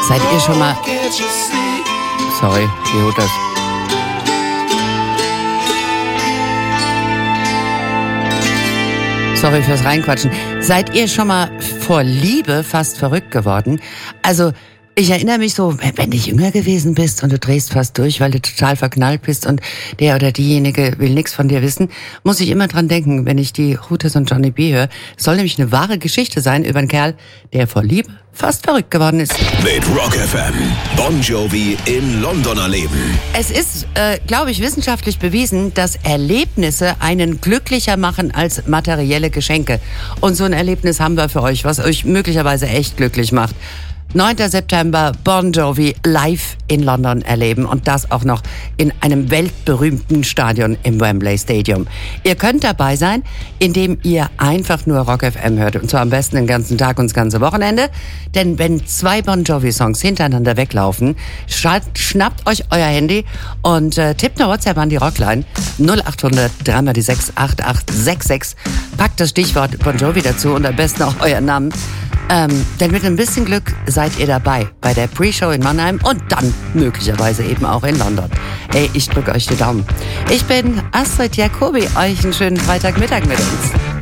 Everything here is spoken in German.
Seid ihr schon mal... Sorry, wie holt das? Sorry fürs Reinquatschen. Seid ihr schon mal vor Liebe fast verrückt geworden? Also, ich erinnere mich so, wenn du jünger gewesen bist und du drehst fast durch, weil du total verknallt bist und der oder diejenige will nichts von dir wissen, muss ich immer dran denken, wenn ich die Hooters und Johnny B höre. Es soll nämlich eine wahre Geschichte sein über einen Kerl, der vor Liebe fast verrückt geworden ist. Mit Rock FM. Bon Jovi in London erleben. Es ist, glaube ich, wissenschaftlich bewiesen, dass Erlebnisse einen glücklicher machen als materielle Geschenke. Und so ein Erlebnis haben wir für euch, was euch möglicherweise echt glücklich macht. 9. September, Bon Jovi live in London erleben und das auch noch in einem weltberühmten Stadion im Wembley Stadium. Ihr könnt dabei sein, indem ihr einfach nur Rock FM hört und zwar am besten den ganzen Tag und das ganze Wochenende, denn wenn 2 Bon Jovi Songs hintereinander weglaufen, schnappt euch euer Handy und tippt eine WhatsApp an die Rockline 0800 3x6 8866, packt das Stichwort Bon Jovi dazu und am besten auch euren Namen. Denn mit ein bisschen Glück seid ihr dabei bei der Pre-Show in Mannheim und dann möglicherweise eben auch in London. Ey, ich drücke euch die Daumen. Ich bin Astrid Jacobi, euch einen schönen Freitagmittag mit uns.